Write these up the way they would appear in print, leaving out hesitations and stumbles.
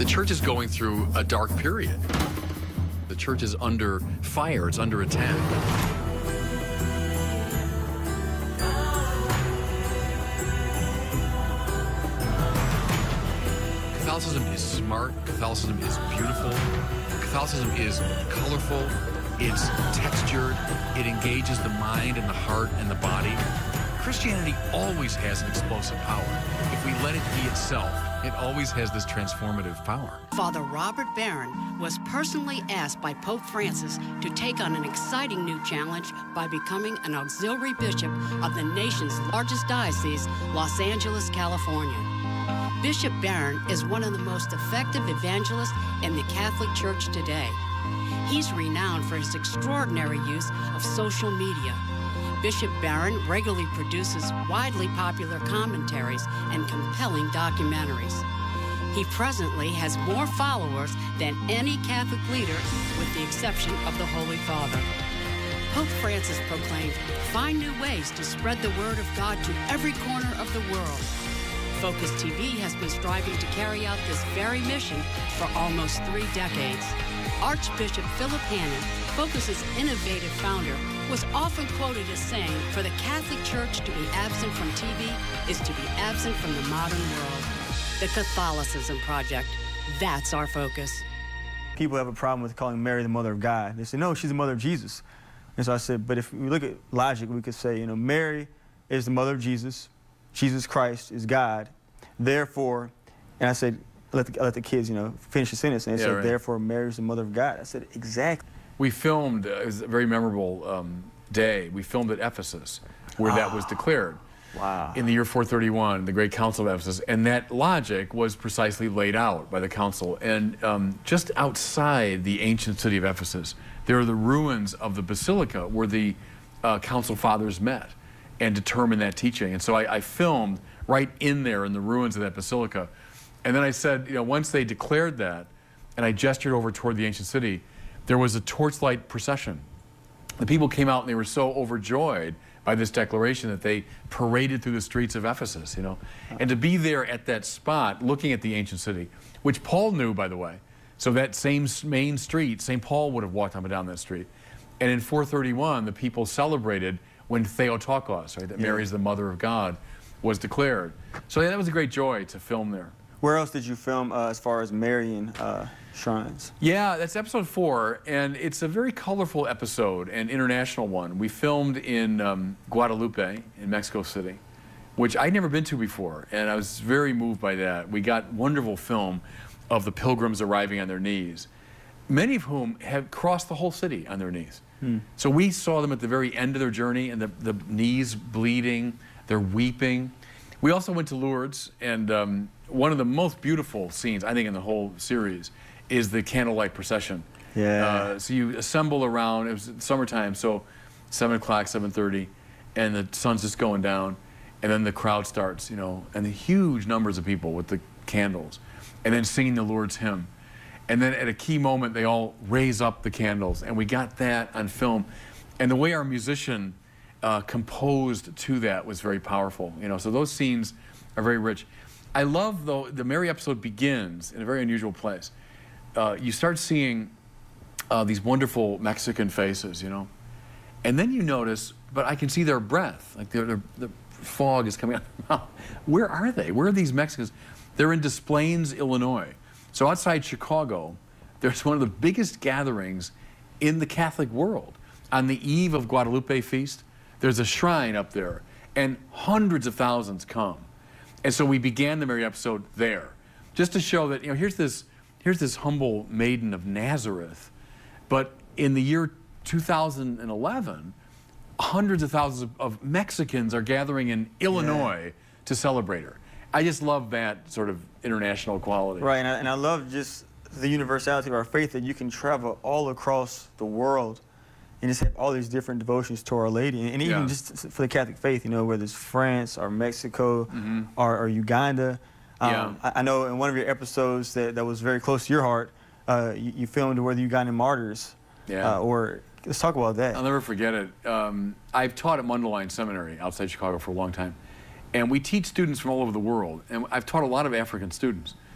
The church is going through a dark period. The church is under fire, it's under attack. Catholicism is smart, Catholicism is beautiful, Catholicism is colorful, it's textured, it engages the mind and the heart and the body. Christianity always has an explosive power. If we let it be itself, it always has this transformative power. Father Robert Barron was personally asked by Pope Francis to take on an exciting new challenge by becoming an auxiliary bishop of the nation's largest diocese, Los Angeles, California. Bishop Barron is one of the most effective evangelists in the Catholic Church today. He's renowned for his extraordinary use of social media. Bishop Barron regularly produces widely popular commentaries and compelling documentaries. He presently has more followers than any Catholic leader, with the exception of the Holy Father. Pope Francis proclaimed, "Find new ways to spread the word of God to every corner of the world." Focus TV has been striving to carry out this very mission for almost 3 decades. Archbishop Philip Hannon, Focus's innovative founder, was often quoted as saying, "For the Catholic Church to be absent from TV is to be absent from the modern world." The Catholicism Project, that's our focus. People have a problem with calling Mary the mother of God. They say, no, she's the mother of Jesus. And so I said, but if we look at logic, we could say, Mary is the mother of Jesus. Jesus Christ is God. Therefore, and I said, let the kids, finish the sentence. And they said, right. Therefore, Mary is the mother of God. I said, exactly. We filmed, it was a very memorable day. We filmed at Ephesus, where that was declared. Wow. In the year 431, the Great Council of Ephesus. And that logic was precisely laid out by the council. And just outside the ancient city of Ephesus, there are the ruins of the basilica where the council fathers met and determined that teaching. And so I filmed right in there in the ruins of that basilica. And then I said, once they declared that, and I gestured over toward the ancient city, there was a torchlight procession. The people came out and they were so overjoyed by this declaration that they paraded through the streets of Ephesus, And to be there at that spot, looking at the ancient city, which Paul knew, by the way. So that same main street, St. Paul would have walked up and down that street. And in 431, the people celebrated when Theotokos, right, that Mary is the mother of God, was declared. So that was a great joy to film there. Where else did you film as far as Marian shrines? Yeah, that's episode 4, and it's a very colorful episode, an international one. We filmed in Guadalupe in Mexico City, which I'd never been to before, and I was very moved by that. We got wonderful film of the pilgrims arriving on their knees, many of whom have crossed the whole city on their knees. So we saw them at the very end of their journey, and the knees bleeding, they're weeping. We also went to Lourdes, and one of the most beautiful scenes, I think, in the whole series is the candlelight procession. Yeah. So you assemble around, it was summertime, so 7 o'clock, 7:30, and the sun's just going down, and then the crowd starts, and the huge numbers of people with the candles, and then singing the Lord's hymn. And then at a key moment, they all raise up the candles, and we got that on film. And the way our musician composed to that was very powerful, so those scenes are very rich. I love, though, the Mary episode begins in a very unusual place. You start seeing these wonderful Mexican faces, and then you notice, but I can see their breath, like the fog is coming out of their mouth. Where are they? Where are these Mexicans? They're in Des Plaines, Illinois. So outside Chicago, there's one of the biggest gatherings in the Catholic world. On the eve of Guadalupe feast, there's a shrine up there, and hundreds of thousands come. And so we began the Mary episode there, just to show that, here's this humble maiden of Nazareth, but in the year 2011, hundreds of thousands of Mexicans are gathering in Illinois to celebrate her. I just love that sort of international quality. Right, and I love just the universality of our faith, that you can travel all across the world and just have all these different devotions to Our Lady. And even just for the Catholic faith, whether it's France or Mexico or Uganda. I know in one of your episodes that was very close to your heart, you filmed where the Ugandan martyrs. Let's talk about that. I'll never forget it. I've taught at Mundelein Seminary outside Chicago for a long time. And we teach students from all over the world. And I've taught a lot of African students.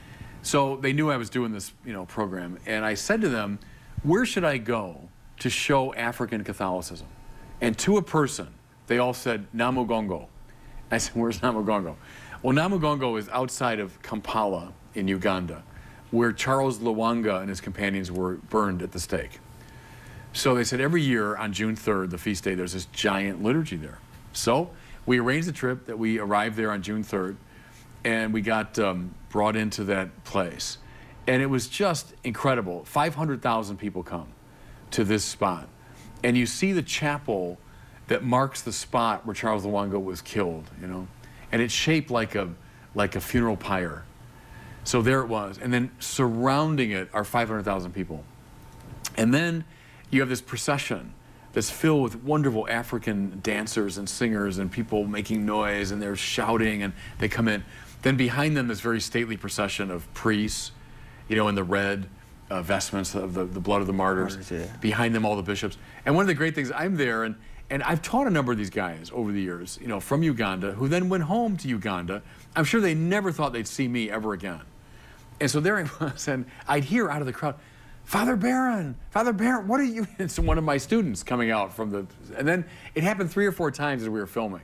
So they knew I was doing this, program, and I said to them, where should I go to show African Catholicism? And to a person, they all said, Namugongo. I said, where's Namugongo? Well, Namugongo is outside of Kampala in Uganda, where Charles Lwanga and his companions were burned at the stake. So they said every year on June 3rd, the feast day, there's this giant liturgy there. So we arranged a trip that we arrived there on June 3rd, and we got brought into that place. And it was just incredible. 500,000 people come to this spot. And you see the chapel that marks the spot where Charles Lwanga was killed, and it's shaped like a funeral pyre. So there it was. And then surrounding it are 500,000 people. And then you have this procession that's filled with wonderful African dancers and singers and people making noise, and they're shouting, and they come in. Then behind them, this very stately procession of priests, in the red vestments of the blood of the martyrs. Yeah. Behind them, all the bishops. And one of the great things, I'm there, and I've taught a number of these guys over the years, from Uganda, who then went home to Uganda. I'm sure they never thought they'd see me ever again. And so there I was, and I'd hear out of the crowd, Father Barron, what are you? It's one of my students coming out from the, and then it happened 3 or 4 times as we were filming.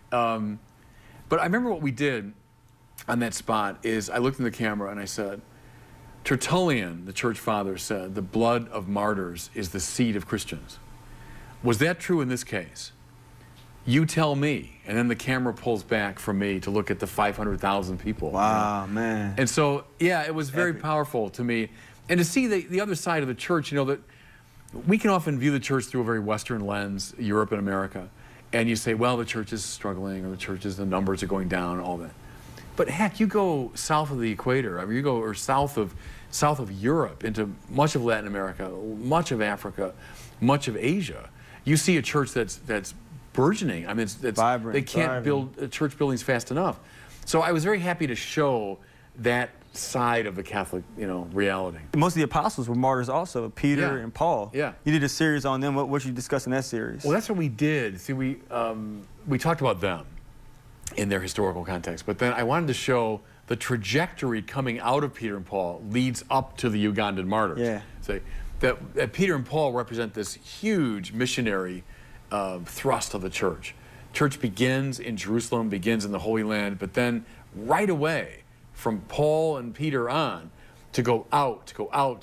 But I remember what we did on that spot is I looked in the camera and I said, Tertullian, the church father, said, the blood of martyrs is the seed of Christians. Was that true in this case? You tell me. And then the camera pulls back from me to look at the 500,000 people. Wow, man. And so, yeah, it was very powerful to me. And to see the other side of the church, that we can often view the church through a very Western lens, Europe and America. And you say, well, the church is struggling, or the numbers are going down, all that. But heck, you go south of the equator, you go or south of Europe into much of Latin America, much of Africa, much of Asia. You see a church that's burgeoning. I mean, it's vibrant. They can't build church buildings fast enough. So I was very happy to show that side of the Catholic, reality. Most of the apostles were martyrs also, Peter and Paul. Yeah. You did a series on them. What you discussed in that series? Well, that's what we did. See, we talked about them in their historical context, but then I wanted to show the trajectory coming out of Peter and Paul leads up to the Ugandan martyrs. Yeah. So that Peter and Paul represent this huge missionary thrust of the church. Church begins in Jerusalem, begins in the Holy Land, but then right away, from Paul and Peter on, to go out,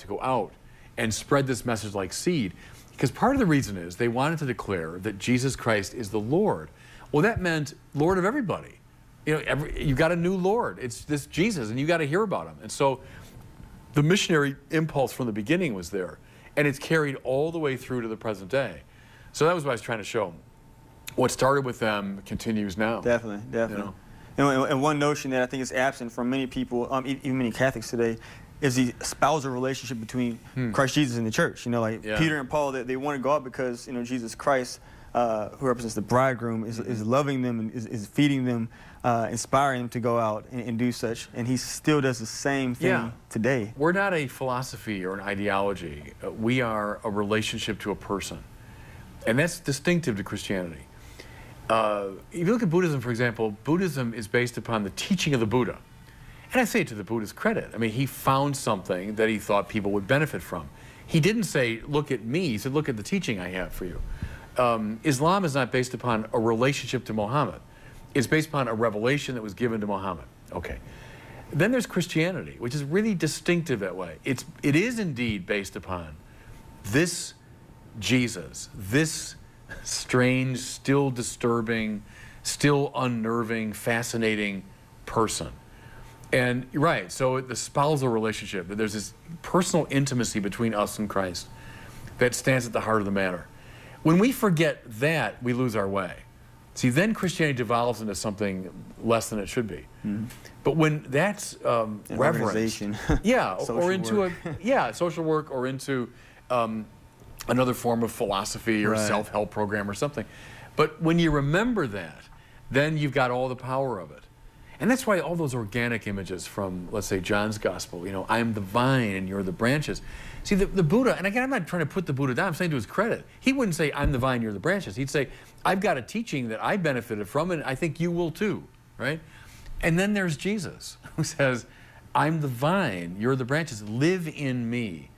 and spread this message like seed. Because part of the reason is they wanted to declare that Jesus Christ is the Lord. Well, that meant Lord of everybody. You got a new Lord. It's this Jesus, and you got to hear about him. And so the missionary impulse from the beginning was there, and it's carried all the way through to the present day. So that was what I was trying to show. What started with them continues now. Definitely. And one notion that I think is absent from many people, even many Catholics today, is the spousal relationship between Christ Jesus and the church. Peter and Paul, they want to go out because Jesus Christ, who represents the bridegroom, is loving them and is feeding them, inspiring them to go out and do such. And he still does the same thing today. We're not a philosophy or an ideology. We are a relationship to a person. And that's distinctive to Christianity. If you look at Buddhism, for example, Buddhism is based upon the teaching of the Buddha. And I say it to the Buddha's credit. I mean, he found something that he thought people would benefit from. He didn't say, look at me. He said, look at the teaching I have for you. Islam is not based upon a relationship to Muhammad. It's based upon a revelation that was given to Muhammad. Okay. Then there's Christianity, which is really distinctive that way. It is indeed based upon this Jesus, this strange, still disturbing, still unnerving, fascinating person. And you're right, so the spousal relationship, there's this personal intimacy between us and Christ that stands at the heart of the matter. When we forget that, we lose our way. See, then Christianity devolves into something less than it should be. Mm-hmm. But when that's reverence, or into social work, or into another form of philosophy or self-help program or something. But when you remember that, then you've got all the power of it. And that's why all those organic images from, let's say, John's Gospel, I'm the vine and you're the branches. See, the Buddha, and again, I'm not trying to put the Buddha down, I'm saying to his credit, he wouldn't say, I'm the vine, you're the branches. He'd say, I've got a teaching that I benefited from, and I think you will too, right? And then there's Jesus, who says, I'm the vine, you're the branches. Live in me.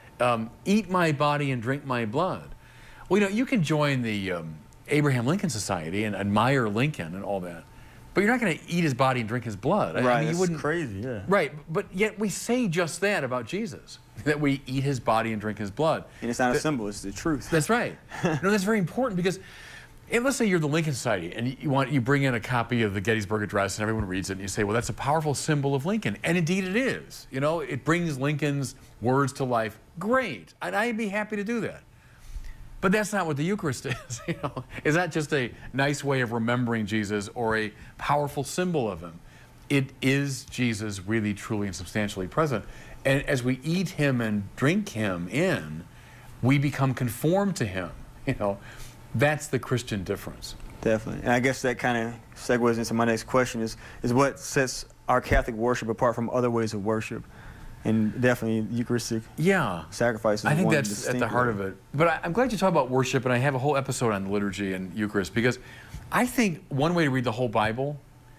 Eat my body and drink my blood. Well, you know, you can join the Abraham Lincoln Society and admire Lincoln and all that, but you're not going to eat his body and drink his blood. Right, I mean, you that's wouldn't, crazy, yeah. Right, but yet we say just that about Jesus, that we eat his body and drink his blood. And it's not a symbol, it's the truth. That's right. No, that's very important because let's say you're the Lincoln Society and you bring in a copy of the Gettysburg Address and everyone reads it and you say, well, that's a powerful symbol of Lincoln. And indeed it is. You know, it brings Lincoln's words to life. Great. And I'd be happy to do that. But that's not what the Eucharist is. You know, it's not just a nice way of remembering Jesus or a powerful symbol of him. It is Jesus really, truly, and substantially present. And as we eat him and drink him in, we become conformed to him. You know, that's the Christian difference. Definitely. And I guess that kind of segues into my next question is what sets our Catholic worship apart from other ways of worship? And definitely Eucharistic sacrifice is I think one that's at the heart of it. But I'm glad you talk about worship, and I have a whole episode on liturgy and Eucharist, because I think one way to read the whole Bible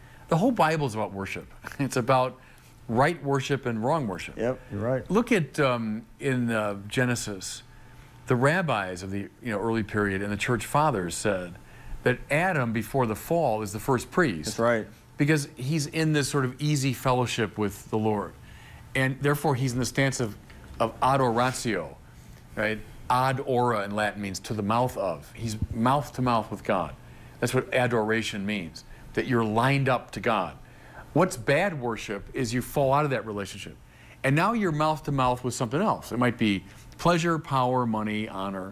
is about worship. It's about right worship and wrong worship. Yep, you're right. Look at in Genesis, the rabbis of the early period and the church fathers said that Adam, before the fall, is the first priest. That's right. Because he's in this sort of easy fellowship with the Lord. And therefore, he's in the stance of adoratio, right? Ad ora in Latin means to the mouth of. He's mouth to mouth with God. That's what adoration means, that you're lined up to God. What's bad worship is you fall out of that relationship. And now you're mouth to mouth with something else. It might be pleasure, power, money, honor.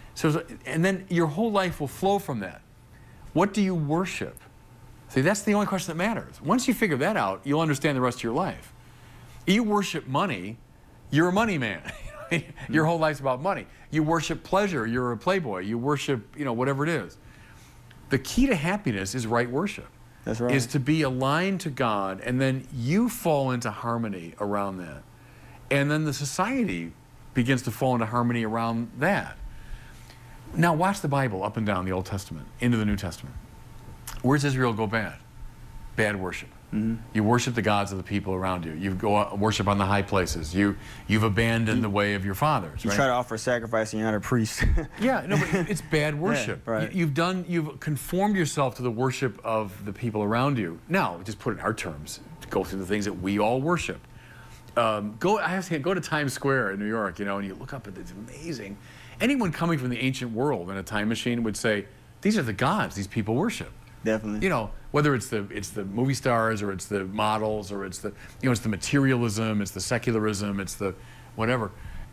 And then your whole life will flow from that. What do you worship? See, that's the only question that matters. Once you figure that out, you'll understand the rest of your life. You worship money, you're a money man. Your whole life's about money. You worship pleasure, you're a playboy. You worship, whatever it is. The key to happiness is right worship. That's right. Is to be aligned to God, and then you fall into harmony around that. And then the society begins to fall into harmony around that. Now watch the Bible up and down the Old Testament, into the New Testament. Where does Israel go bad? Bad worship. Mm-hmm. You worship the gods of the people around you. You go worship on the high places. You've abandoned the way of your fathers. You try to offer sacrifice and you're not a priest. Yeah, no, but it's bad worship. Yeah, right. You've conformed yourself to the worship of the people around you. Now, just put it in our terms, to go through the things that we all worship. I have to go to Times Square in New York, and you look up at it's amazing. Anyone coming from the ancient world in a time machine would say, these are the gods these people worship. Definitely. Whether it's the movie stars or it's the models or it's the it's the materialism, it's the secularism, it's the whatever.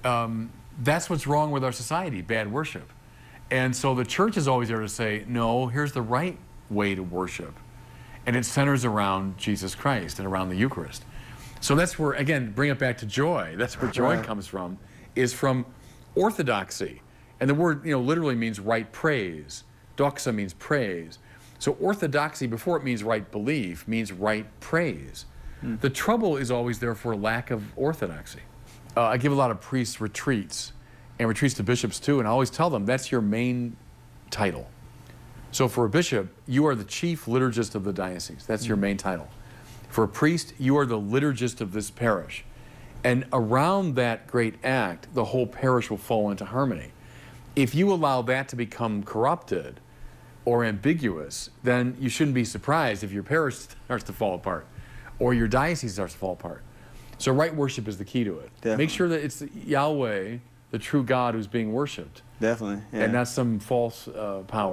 That's what's wrong with our society, bad worship. And so the church is always there to say, no, here's the right way to worship. And it centers around Jesus Christ and around the Eucharist. So that's where, again, bring it back to joy. That's where joy comes from, is from orthodoxy. And the word, literally means right praise. Doxa means praise. So orthodoxy, before it means right belief, means right praise. The trouble is always there for lack of orthodoxy. I give a lot of priests retreats, and retreats to bishops too, and I always tell them that's your main title. So for a bishop, you are the chief liturgist of the diocese. That's your main title. For a priest, you are the liturgist of this parish. And around that great act, the whole parish will fall into harmony. If you allow that to become corrupted or ambiguous, then you shouldn't be surprised if your parish starts to fall apart or your diocese starts to fall apart. So right worship is the key to it. Definitely. Make sure that it's Yahweh, the true God, who's being worshipped. Definitely. Yeah. And not some false power.